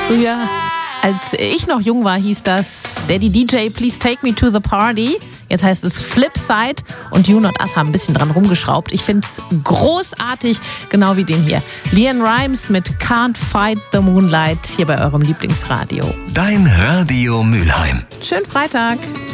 Früher, als ich noch jung war, hieß das Daddy DJ, please take me to the party. Jetzt heißt es Flipside und Jun und Ass haben ein bisschen dran rumgeschraubt. Ich finde es großartig, genau wie den hier. LeAnn Rimes mit Can't Fight the Moonlight hier bei eurem Lieblingsradio. Dein Radio Mülheim. Schönen Freitag.